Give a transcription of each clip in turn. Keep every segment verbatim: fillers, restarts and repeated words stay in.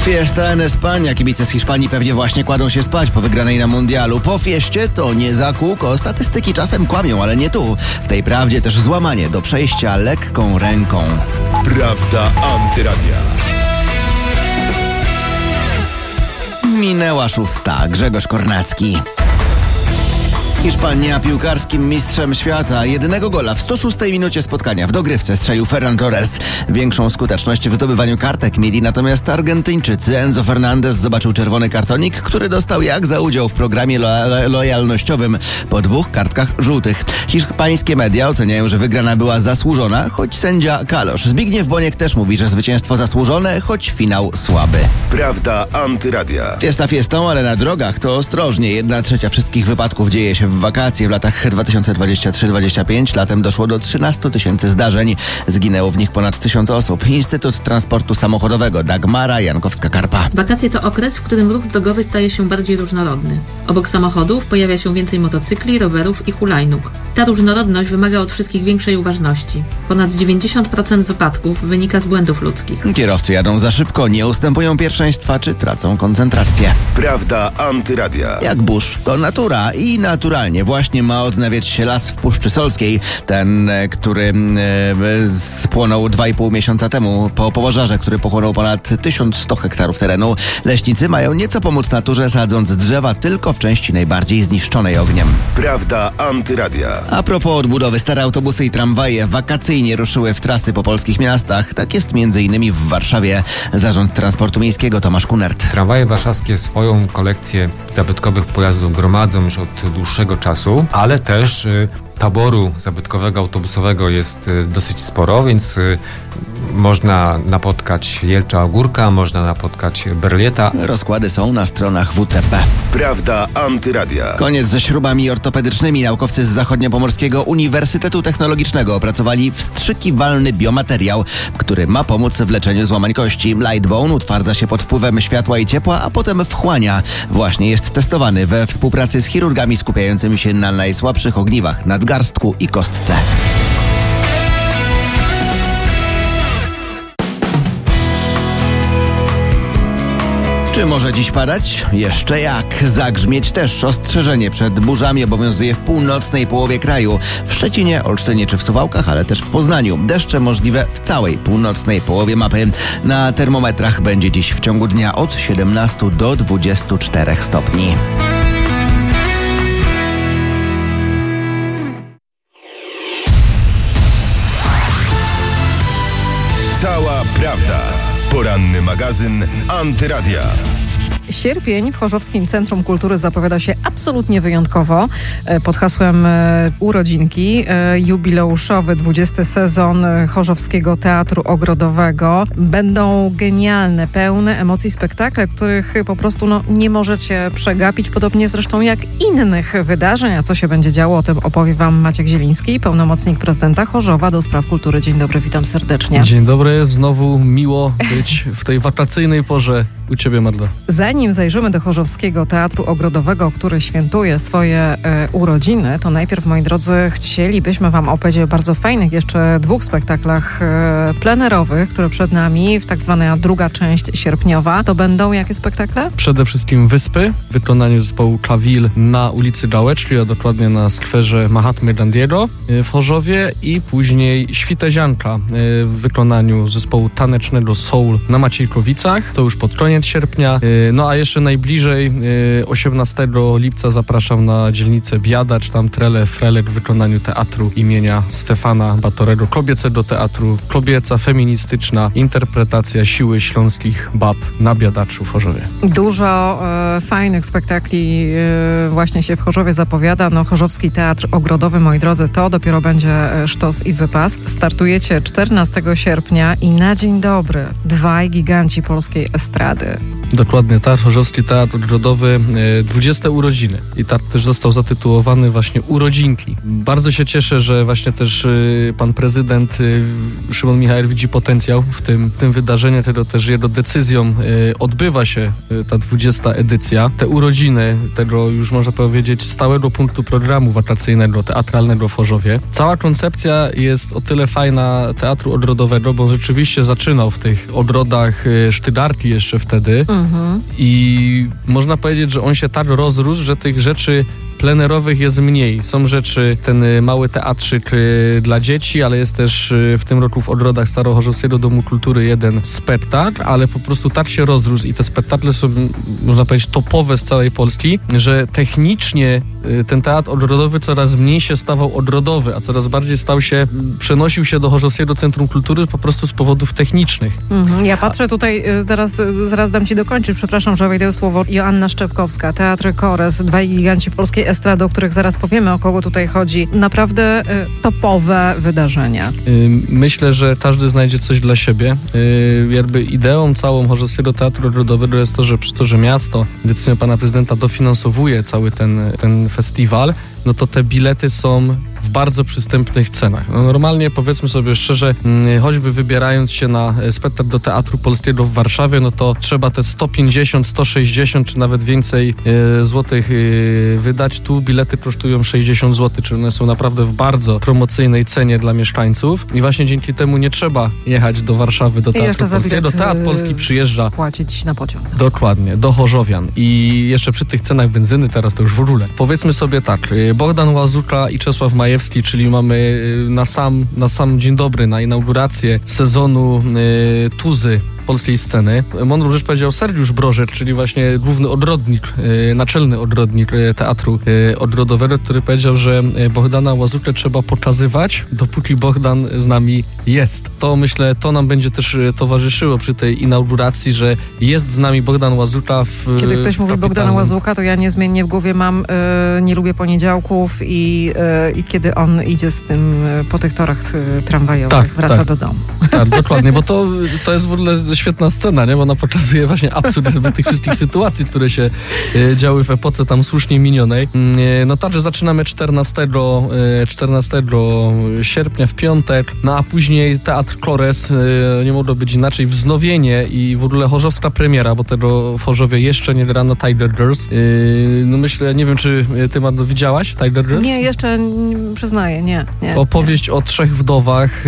Fiesta en España. Kibice z Hiszpanii pewnie właśnie kładą się spać po wygranej na mundialu. Po fieście to nie za kółko. Statystyki czasem kłamią, ale nie tu. W tej prawdzie też złamanie do przejścia lekką ręką. Prawda Antyradia. Minęła szósta. Grzegorz Kornacki. Hiszpania piłkarskim mistrzem świata. Jedynego gola w sto szóstej minucie spotkania w dogrywce strzelił Ferran Torres. Większą skuteczność w zdobywaniu kartek mieli natomiast Argentyńczycy. Enzo Fernandez zobaczył czerwony kartonik, który dostał jak za udział w programie lo- lojalnościowym po dwóch kartkach żółtych. Hiszpańskie media oceniają, że wygrana była zasłużona, choć sędzia Kalosz. Zbigniew Boniek też mówi, że zwycięstwo zasłużone, choć finał słaby. Prawda Antyradia. Fiesta fiestą, ale na drogach to ostrożnie. Jedna trzecia wszystkich wypadków dzieje się w wakacje. W latach dwa tysiące dwudziestym trzecim do dwudziestego piątego latem doszło do trzynastu tysięcy zdarzeń. Zginęło w nich ponad tysiąc osób. Instytut Transportu Samochodowego. Dagmara Jankowska-Karpa. Wakacje to okres, w którym ruch drogowy staje się bardziej różnorodny. Obok samochodów pojawia się więcej motocykli, rowerów i hulajnóg. Ta różnorodność wymaga od wszystkich większej uważności. Ponad dziewięćdziesiąt procent wypadków wynika z błędów ludzkich. Kierowcy jadą za szybko, nie ustępują pierwszeństwa czy tracą koncentrację. Prawda Antyradia. Jak burz, to natura i naturalnie właśnie ma odnawiać się las w Puszczy Solskiej. Ten, który e, spłonął dwa i pół miesiąca temu po pożarze, który pochłonął ponad tysiąc sto hektarów terenu. Leśnicy mają nieco pomóc naturze, sadząc drzewa tylko w części najbardziej zniszczonej ogniem. Prawda Antyradia. A propos odbudowy, stare autobusy i tramwaje wakacyjnie ruszyły w trasy po polskich miastach. Tak jest między innymi w Warszawie. Zarząd Transportu Miejskiego Tomasz Kunert. Tramwaje warszawskie swoją kolekcję zabytkowych pojazdów gromadzą już od dłuższego czasu, ale też y, taboru zabytkowego autobusowego jest y, dosyć sporo, więc y, można napotkać Jelcza Ogórka, można napotkać Berlieta. Rozkłady są na stronach W T P. Prawda Antyradia. Koniec ze śrubami ortopedycznymi. Naukowcy z Zachodniopomorskiego Uniwersytetu Technologicznego opracowali wstrzykiwalny biomateriał, który ma pomóc w leczeniu złamań kości. Lightbone utwardza się pod wpływem światła i ciepła, a potem wchłania. Właśnie jest testowany we współpracy z chirurgami skupiającymi się na najsłabszych ogniwach, nadgarstku i kostce. Czy może dziś padać? Jeszcze jak. Zagrzmieć też. Ostrzeżenie przed burzami obowiązuje w północnej połowie kraju. W Szczecinie, Olsztynie czy w Suwałkach, ale też w Poznaniu. Deszcze możliwe w całej północnej połowie mapy. Na termometrach będzie dziś w ciągu dnia od siedemnastu do dwudziestu czterech stopni. Cała prawda. Poranny magazyn Antyradia. Sierpień w Chorzowskim Centrum Kultury zapowiada się absolutnie wyjątkowo. Pod hasłem urodzinki jubileuszowy dwudziesty sezon Chorzowskiego Teatru Ogrodowego. Będą genialne, pełne emocji spektakle, których po prostu no, nie możecie przegapić, podobnie zresztą jak innych wydarzeń. A co się będzie działo, o tym opowie wam Maciek Zieliński, pełnomocnik prezydenta Chorzowa do spraw kultury. Dzień dobry, witam serdecznie. Dzień dobry, znowu miło być w tej wakacyjnej porze u ciebie, Marta. Zanim zajrzymy do Chorzowskiego Teatru Ogrodowego, który świętuje swoje e, urodziny, to najpierw, moi drodzy, chcielibyśmy wam opowiedzieć o bardzo fajnych jeszcze dwóch spektaklach e, plenerowych, które przed nami, w tak zwana druga część sierpniowa. To będą jakie spektakle? Przede wszystkim Wyspy w wykonaniu zespołu Kawil na ulicy Gałeczki, a dokładnie na skwerze Mahatmy Gandiego w Chorzowie, i później Świtezianka w wykonaniu zespołu tanecznego Soul na Maciejkowicach. To już pod koniec sierpnia. No a jeszcze najbliżej osiemnastego lipca zapraszam na dzielnicę Biadacz, tam Trele Frelek w wykonaniu teatru imienia Stefana Batorego, kobiecego teatru, kobieca, feministyczna interpretacja siły śląskich bab na Biadaczu w Chorzowie. Dużo e, fajnych spektakli e, właśnie się w Chorzowie zapowiada. No, Chorzowski Teatr Ogrodowy, moi drodzy, to dopiero będzie sztos i wypas. Startujecie czternastego sierpnia i na dzień dobry dwaj giganci polskiej estrady. Dokładnie, Teatr Chorzowski, Teatr Odrodowy, dwudzieste urodziny. I teatr też został zatytułowany właśnie Urodzinki. Bardzo się cieszę, że właśnie też pan prezydent Szymon Michałek widzi potencjał w tym, w tym wydarzeniu, tego też jego decyzją odbywa się ta dwudziesta edycja. Te urodziny tego już można powiedzieć stałego punktu programu wakacyjnego, teatralnego w Chorzowie. Cała koncepcja jest o tyle fajna Teatru Odrodowego, bo rzeczywiście zaczynał w tych ogrodach Sztygarki jeszcze wtedy mhm. i można powiedzieć, że on się tak rozrósł, że tych rzeczy plenerowych jest mniej. Są rzeczy, ten mały teatrzyk dla dzieci, ale jest też w tym roku w ogrodach Starochorzowskiego Domu Kultury jeden spektakl, ale po prostu tak się rozrósł i te spektakle są, można powiedzieć, topowe z całej Polski, że technicznie ten teatr odrodowy coraz mniej się stawał odrodowy, a coraz bardziej stał się, przenosił się do Chorzowskiego Centrum Kultury po prostu z powodów technicznych. Mhm. Ja patrzę tutaj, zaraz, zaraz dam ci dokończyć, przepraszam, że wejdę w słowo. Joanna Szczepkowska, Teatr Kores, dwaj giganci polskiej estrady, o których zaraz powiemy, o kogo tutaj chodzi. Naprawdę y, topowe wydarzenia. Myślę, że każdy znajdzie coś dla siebie. Jakby ideą całą Chorzowskiego Teatru Odrodowego jest to, że przez to, że miasto decyzją pana prezydenta dofinansowuje cały ten, ten festiwal, no to te bilety są w bardzo przystępnych cenach. No normalnie, powiedzmy sobie szczerze, choćby wybierając się na spektakl do Teatru Polskiego w Warszawie, no to trzeba te sto pięćdziesiąt, sto sześćdziesiąt czy nawet więcej e, złotych e, wydać. Tu bilety kosztują sześćdziesiąt złotych, czyli one są naprawdę w bardzo promocyjnej cenie dla mieszkańców i właśnie dzięki temu nie trzeba jechać do Warszawy, do Teatru Polskiego. Teatr Polski przyjeżdża płacić na pociąg. Dokładnie, do Chorzowian. I jeszcze przy tych cenach benzyny teraz to już w ogóle. Powiedzmy sobie tak, Bogdan Łazuka i Czesław Majewski, czyli mamy na sam, na sam dzień dobry, na inaugurację sezonu y, Tuzy polskiej sceny. Mądrą rzecz powiedział Sergiusz Brożek, czyli właśnie główny odrodnik, e, naczelny odrodnik e, Teatru e, Odrodowego, który powiedział, że Bohdana Łazukę trzeba pokazywać, dopóki Bohdan z nami jest. To myślę, to nam będzie też towarzyszyło przy tej inauguracji, że jest z nami Bohdan Łazuka w Kiedy ktoś mówi Bohdana Łazuka, to ja niezmiennie w głowie mam e, nie lubię poniedziałków i, e, i kiedy on idzie z tym e, po tych torach e, tramwajowych, tak, wraca tak. do domu. Tak, dokładnie, bo to, to jest w ogóle świetna scena, nie? Bo ona pokazuje właśnie absurd tych wszystkich sytuacji, które się e, działy w epoce tam słusznie minionej. E, no także zaczynamy czternastego sierpnia w piątek, no a później Teatr Kores, e, nie mogło być inaczej, wznowienie i w ogóle chorzowska premiera, bo tego w Chorzowie jeszcze nie grano Tiger Girls. E, no myślę, nie wiem, czy ty, Mado, widziałaś Tiger Girls? Nie, jeszcze przyznaję, nie. nie Opowieść nie. o trzech wdowach, e,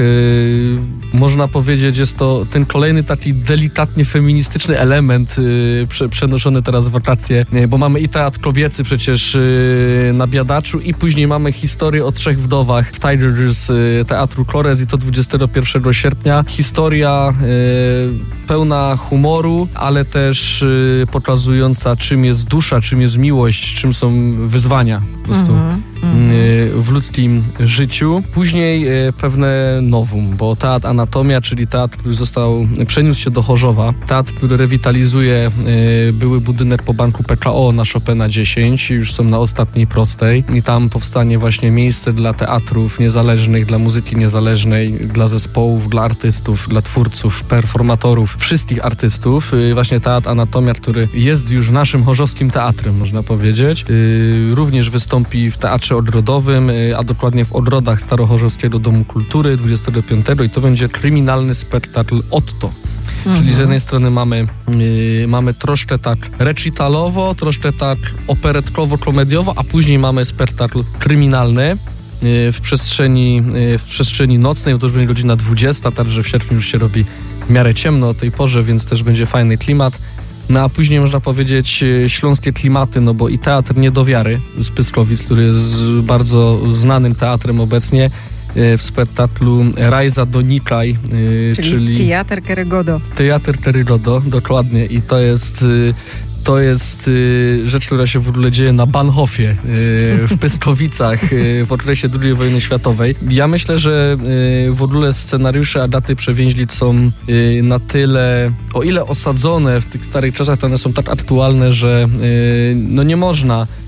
można powiedzieć, jest to ten kolejny taki delikatnie feministyczny element yy, prze, przenoszony teraz w wakacje, yy, bo mamy i teatr kobiecy przecież yy, na Biadaczu i później mamy historię o trzech wdowach w Tiger Girls yy, Teatru Kores i to dwudziestego pierwszego sierpnia. Historia yy, pełna humoru, ale też yy, pokazująca, czym jest dusza, czym jest miłość, czym są wyzwania po prostu mm-hmm. yy, w ludzkim życiu. Później yy, pewne nowum, bo Teatr Anatomia, czyli teatr, który został, przeniósł się do Chorzowa. Teatr, który rewitalizuje y, były budynek po banku P K O na Chopina dziesięć, już są na ostatniej prostej i tam powstanie właśnie miejsce dla teatrów niezależnych, dla muzyki niezależnej, dla zespołów, dla artystów, dla twórców, performatorów, wszystkich artystów. Y, właśnie Teatr Anatomia, który jest już naszym chorzowskim teatrem, można powiedzieć. Y, również wystąpi w Teatrze Odrodowym, y, a dokładnie w ogrodach Starochorzowskiego Domu Kultury dwudziestego piątego i to będzie kryminalny spektakl Otto. Mhm. Czyli z jednej strony mamy, yy, mamy troszkę tak recitalowo, troszkę tak operetkowo-komediowo, a później mamy spektakl kryminalny yy, w przestrzeni, yy, w przestrzeni nocnej, to już będzie godzina dwudziesta, także w sierpniu już się robi w miarę ciemno o tej porze, więc też będzie fajny klimat. No a później można powiedzieć śląskie klimaty, no bo i Teatr Niedowiary z Pyskowic, który jest bardzo znanym teatrem obecnie, w spektaklu Rajza Donikaj, czyli, czyli Teatr Kerygodo. Teatr Kerygodo, dokładnie. I to jest to jest rzecz, która się w ogóle dzieje na Bahnhofie w Pyskowicach w okresie drugiej wojny światowej. Ja myślę, że w ogóle scenariusze Agaty Przewięźlic są na tyle, o ile osadzone w tych starych czasach, to one są tak aktualne, że no nie można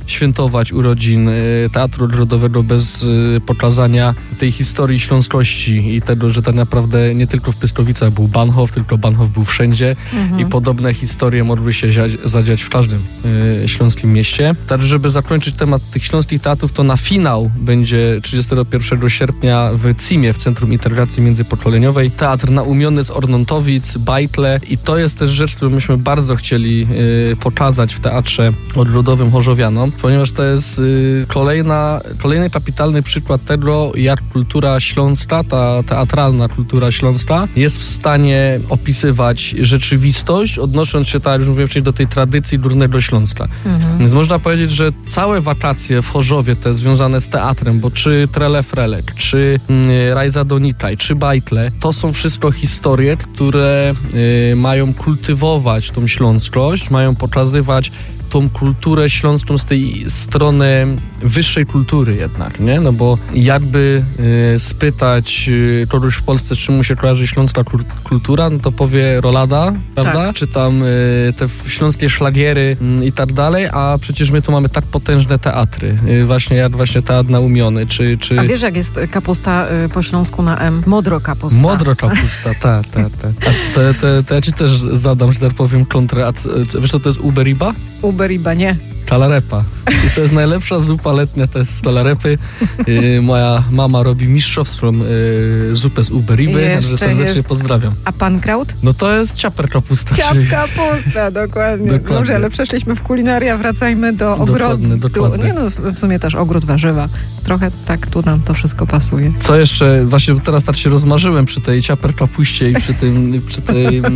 świętować urodzin Teatru Odrodowego bez pokazania tej historii śląskości i tego, że tak naprawdę nie tylko w Pyskowicach był Bahnhof, tylko Bahnhof był wszędzie mhm. i podobne historie mogły się zadziać w każdym y, śląskim mieście. Tak, żeby zakończyć temat tych śląskich teatrów, to na finał będzie trzydziestego pierwszego sierpnia w Cimie, w Centrum Integracji Międzypokoleniowej. Teatr naumiony z Ornontowic, Bajtle i to jest też rzecz, którą myśmy bardzo chcieli y, pokazać w Teatrze Odrodowym Chorzowianom, ponieważ to jest y, kolejna, kolejny kapitalny przykład tego, jak kultura śląska, ta teatralna kultura śląska jest w stanie opisywać rzeczywistość, odnosząc się, tak jak już mówiłem wcześniej, do tej tradycji Górnego Śląska. Mhm. Więc można powiedzieć, że całe wakacje w Chorzowie te związane z teatrem, bo czy Trele Frelek, czy y, Rajza Donitaj, czy Bajtle, to są wszystko historie, które y, mają kultywować tą śląskość, mają pokazywać tą kulturę śląską z tej strony wyższej kultury jednak, nie? No bo jakby y, spytać y, kogoś w Polsce, z czym mu się kojarzy śląska kultura, no to powie rolada, prawda? Tak. Czy tam y, te śląskie szlagiery y, i tak dalej, a przecież my tu mamy tak potężne teatry, y, właśnie jak właśnie Teatr Naumiony, czy... czy... A wiesz, jak jest kapusta y, po śląsku na M? Modro kapusta. Modro kapusta, tak, tak, tak. A to, to, to ja ci też zadam, że tak powiem, kontrę. A co, wiesz, co to jest uberiba? Uberiba, nie. Kalarepa. I to jest najlepsza zupa letnia, to jest z kalarepy. Yy, moja mama robi mistrzowską yy, zupę z uberiby, także serdecznie jest... pozdrawiam. A pankraut? No to jest ciaper kapusta. Ciap czyli... kapusta, dokładnie. dokładnie. Dobrze, ale przeszliśmy w kulinaria, wracajmy do ogrodu. Dokładnie, dokładnie. Nie no, w sumie też ogród warzywa. Trochę tak tu nam to wszystko pasuje. Co jeszcze, właśnie teraz tak się rozmarzyłem przy tej ciaper kapuście i przy tym, przy tej yy,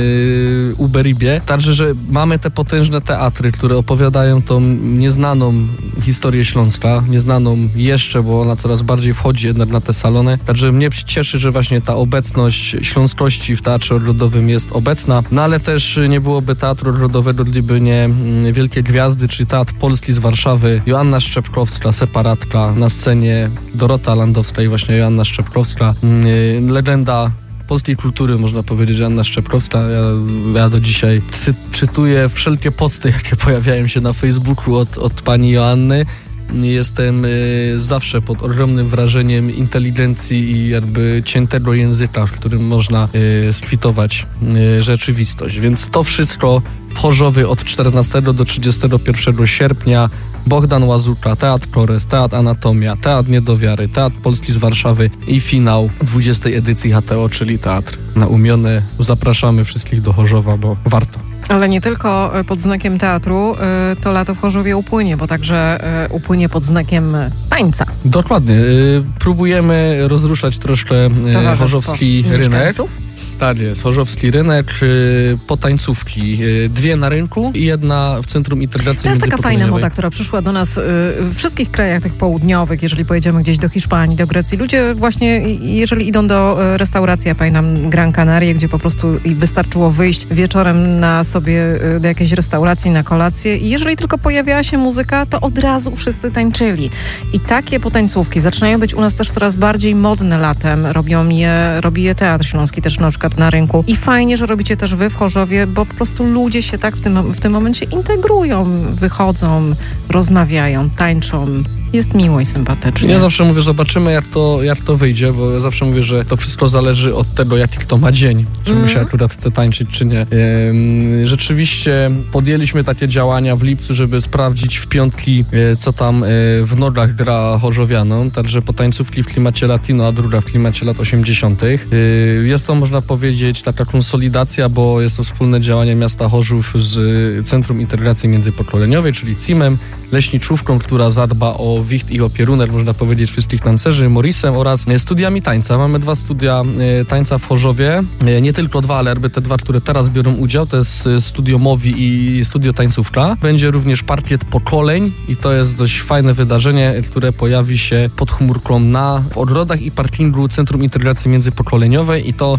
uberibie. Także, że mamy te potężne teatry, które opowiadają tą nieznaną historię Śląska, nieznaną jeszcze, bo ona coraz bardziej wchodzi jednak na te salony. Także mnie cieszy, że właśnie ta obecność śląskości w Teatrze Odrodowym jest obecna, no ale też nie byłoby Teatru Odrodowego, gdyby nie wielkie gwiazdy, czyli Teatr Polski z Warszawy, Joanna Szczepkowska, separatka, na scenie Dorota Landowska i właśnie Joanna Szczepkowska, legenda polskiej kultury, można powiedzieć, Joanna Szczepkowska. Ja, ja do dzisiaj cy, czytuję wszelkie posty, jakie pojawiają się na Facebooku od, od pani Joanny. Jestem y, zawsze pod ogromnym wrażeniem inteligencji i jakby ciętego języka, w którym można y, skwitować y, rzeczywistość. Więc to wszystko w Chorzowie od czternastego do trzydziestego pierwszego sierpnia. Bogdan Łazuka, Teatr Kores, Teatr Anatomia, Teatr Niedowiary, Teatr Polski z Warszawy i finał dwudziestej edycji H T O, czyli Teatr Naumiony. Zapraszamy wszystkich do Chorzowa, bo warto. Ale nie tylko pod znakiem teatru to lato w Chorzowie upłynie, bo także upłynie pod znakiem tańca. Dokładnie. Próbujemy rozruszać troszkę chorzowski rynek. Tak jest, chorzowski rynek, yy, potańcówki, yy, dwie na rynku i jedna w Centrum Integracji To jest taka fajna moda, która przyszła do nas yy, w wszystkich krajach tych południowych, jeżeli pojedziemy gdzieś do Hiszpanii, do Grecji. Ludzie właśnie, jeżeli idą do restauracji, ja pamiętam Gran Canaria, gdzie po prostu wystarczyło wyjść wieczorem na sobie yy, do jakiejś restauracji, na kolację i jeżeli tylko pojawiała się muzyka, to od razu wszyscy tańczyli. I takie potańcówki zaczynają być u nas też coraz bardziej modne latem. Robią je, robi je Teatr Śląski też na przykład na rynku. I fajnie, że robicie też wy w Chorzowie, bo po prostu ludzie się tak w tym, w tym momencie integrują, wychodzą, rozmawiają, tańczą. Jest miło i sympatycznie. Ja zawsze mówię, zobaczymy jak to, jak to wyjdzie, bo ja zawsze mówię, że to wszystko zależy od tego, jaki kto ma dzień. Czy mm. mu się akurat chce tańczyć, czy nie. Ehm, rzeczywiście podjęliśmy takie działania w lipcu, żeby sprawdzić w piątki, co tam w nogach gra chorzowianom. Także potańcówki w klimacie latino, a druga w klimacie lat osiemdziesiątych. Jest to, można powiedzieć, taka konsolidacja, bo jest to wspólne działanie miasta Chorzów z Centrum Integracji Międzypokoleniowej, czyli cimem, leśniczówką, która zadba o wicht i opierunek, można powiedzieć, wszystkich tancerzy, Morisem oraz studiami tańca. Mamy dwa studia tańca w Chorzowie. Nie tylko dwa, ale jakby te dwa, które teraz biorą udział, to jest Studio Mowi i Studio Tańcówka. Będzie również parkiet pokoleń i to jest dość fajne wydarzenie, które pojawi się pod chmurką na w ogrodach i parkingu Centrum Integracji Międzypokoleniowej i to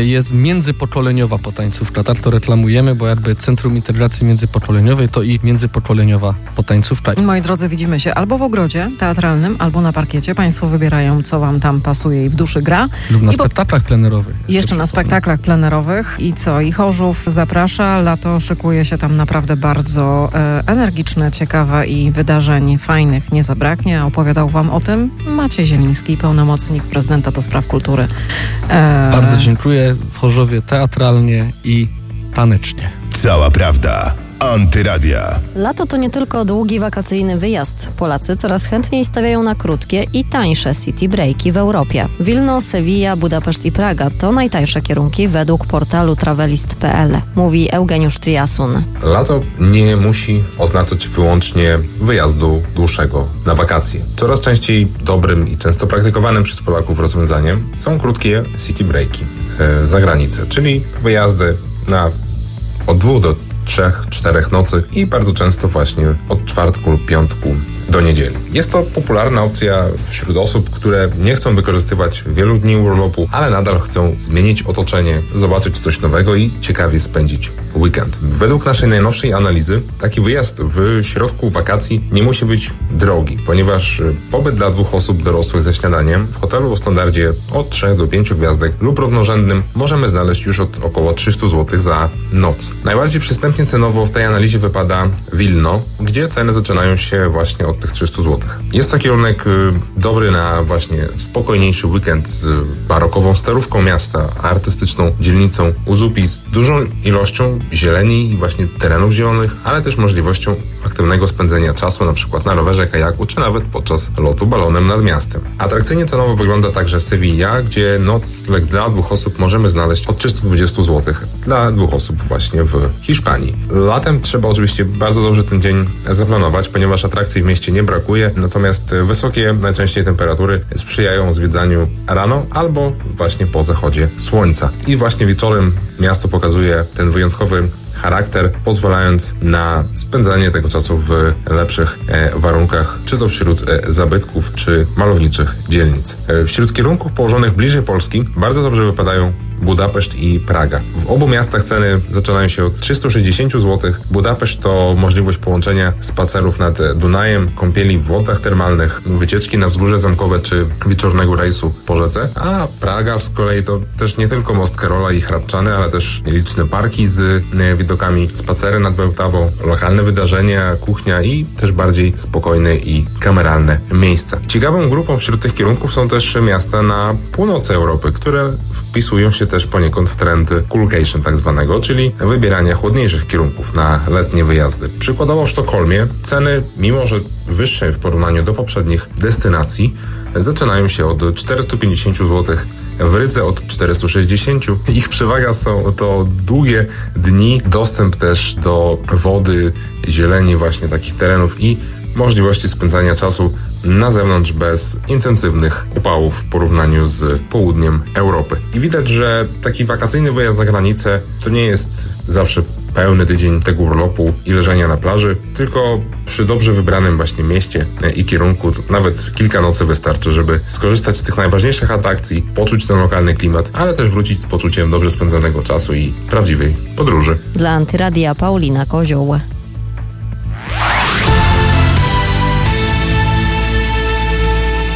jest międzypokoleniowa potańcówka. Tak to reklamujemy, bo jakby Centrum Integracji Międzypokoleniowej to i międzypokoleniowa potańcówka. Moi drodzy, widzimy się albo w ogrodzie teatralnym, albo na parkiecie. Państwo wybierają, co wam tam pasuje i w duszy gra. Lub na I bo... spektaklach plenerowych. Jeszcze na spektaklach plenerowych. I co? I Chorzów zaprasza. Lato szykuje się tam naprawdę bardzo e, energiczne, ciekawe i wydarzeń fajnych nie zabraknie. Opowiadał wam o tym Maciej Zieliński, pełnomocnik prezydenta do spraw kultury. E... Bardzo dziękuję. W Chorzowie teatralnie i tanecznie. Cała prawda. Antyradia. Lato to nie tylko długi wakacyjny wyjazd. Polacy coraz chętniej stawiają na krótkie i tańsze city breaki w Europie. Wilno, Sewilla, Budapeszt i Praga to najtańsze kierunki według portalu travelist kropka p l, mówi Eugeniusz Triasun. Lato nie musi oznaczać wyłącznie wyjazdu dłuższego na wakacje. Coraz częściej dobrym i często praktykowanym przez Polaków rozwiązaniem są krótkie city breaki yy, za granicę, czyli wyjazdy na od dwóch do trzech, czterech nocy i bardzo często właśnie od czwartku lub piątku do niedzieli. Jest to popularna opcja wśród osób, które nie chcą wykorzystywać wielu dni urlopu, ale nadal chcą zmienić otoczenie, zobaczyć coś nowego i ciekawie spędzić weekend. Według naszej najnowszej analizy taki wyjazd w środku wakacji nie musi być drogi, ponieważ pobyt dla dwóch osób dorosłych ze śniadaniem w hotelu o standardzie od trzech do pięciu gwiazdek lub równorzędnym możemy znaleźć już od około trzysta złotych za noc. Najbardziej przystępnie cenowo w tej analizie wypada Wilno, gdzie ceny zaczynają się właśnie od tych trzysta złotych. Jest to kierunek dobry na właśnie spokojniejszy weekend z barokową starówką miasta, artystyczną dzielnicą Uzupi z dużą ilością zieleni i właśnie terenów zielonych, ale też możliwością aktywnego spędzenia czasu na przykład na rowerze, kajaku, czy nawet podczas lotu balonem nad miastem. Atrakcyjnie cenowo wygląda także Sewilla, gdzie nocleg dla dwóch osób możemy znaleźć od trzysta dwadzieścia złotych dla dwóch osób właśnie w Hiszpanii. Latem trzeba oczywiście bardzo dobrze ten dzień zaplanować, ponieważ atrakcji w mieście nie brakuje, natomiast wysokie najczęściej temperatury sprzyjają zwiedzaniu rano albo właśnie po zachodzie słońca. I właśnie wieczorem miasto pokazuje ten wyjątkowy charakter, pozwalając na spędzanie tego czasu w lepszych e, warunkach, czy to wśród e, zabytków, czy malowniczych dzielnic. E, wśród kierunków położonych bliżej Polski bardzo dobrze wypadają Budapeszt i Praga. W obu miastach ceny zaczynają się od trzysta sześćdziesiąt złotych. Budapeszt to możliwość połączenia spacerów nad Dunajem, kąpieli w wodach termalnych, wycieczki na wzgórze zamkowe czy wieczornego rejsu po rzece, a Praga z kolei to też nie tylko most Karola i Hradczany, ale też liczne parki z widokami, spacery nad Wełtawą, lokalne wydarzenia, kuchnia i też bardziej spokojne i kameralne miejsca. Ciekawą grupą wśród tych kierunków są też miasta na północy Europy, które wpisują się też poniekąd w trend coolcation tak zwanego, czyli wybierania chłodniejszych kierunków na letnie wyjazdy. Przykładowo w Sztokholmie ceny, mimo że wyższe w porównaniu do poprzednich destynacji, zaczynają się od czterysta pięćdziesiąt złotych, w Rydze od czterysta sześćdziesiąt. Ich przewaga są to długie dni, dostęp też do wody, zieleni, właśnie takich terenów i możliwości spędzania czasu na zewnątrz bez intensywnych upałów w porównaniu z południem Europy. I widać, że taki wakacyjny wyjazd za granicę to nie jest zawsze pełny tydzień tego urlopu i leżenia na plaży, tylko przy dobrze wybranym właśnie mieście i kierunku nawet kilka nocy wystarczy, żeby skorzystać z tych najważniejszych atrakcji, poczuć ten lokalny klimat, ale też wrócić z poczuciem dobrze spędzonego czasu i prawdziwej podróży. Dla Antyradia Paulina Kozioł.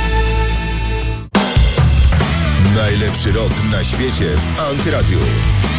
Najlepszy rok na świecie w Antyradiu.